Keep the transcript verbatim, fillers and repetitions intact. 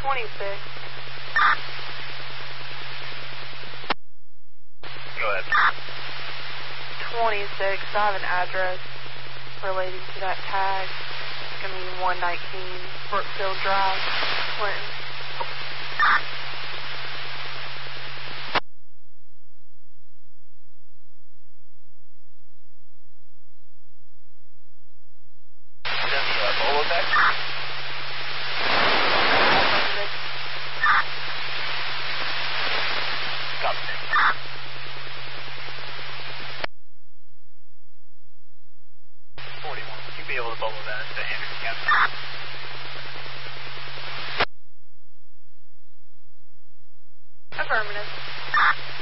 twenty-six. Go ahead. twenty-six. I have an address relating to that tag. It's going to be one nineteen Brookfield Drive, Clinton. Is that the uh, Bolo back? Copy. forty-one. Would you be able to bubble that to Anderson County? Affirmative.